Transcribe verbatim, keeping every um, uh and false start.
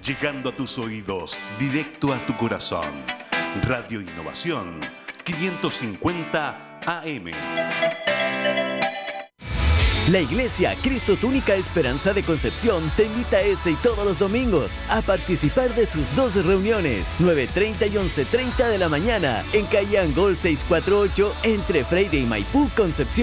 llegando a tus oídos, directo a tu corazón. Radio Innovación quinientos cincuenta A M. La Iglesia Cristo Tu Única Esperanza de Concepción te invita este y todos los domingos a participar de sus dos reuniones, nueve treinta y once treinta de la mañana, en calle Angol seiscientos cuarenta y ocho, entre Freire y Maipú, Concepción.